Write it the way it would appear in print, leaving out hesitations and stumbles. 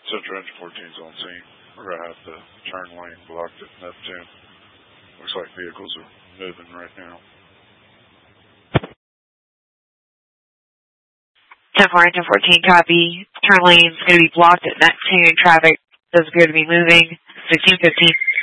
Central Engine 14's on scene. We're going to have the turn lane blocked at Neptune. Looks like vehicles are moving right now. 10-4, Engine 14, copy. Turn lane's going to be blocked at Neptune. Traffic does appear to be moving. 1615.